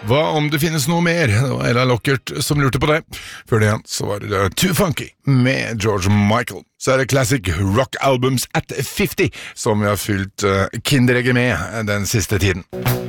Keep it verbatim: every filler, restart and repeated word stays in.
Hva om det finnes noe mer? Det var Ella Lockert som lurte på det. Før det igjen så var det Too Funky med George Michael. Så er det Classic Rock Albums at fifty som vi har fylt uh, kinderegget med den siste tiden.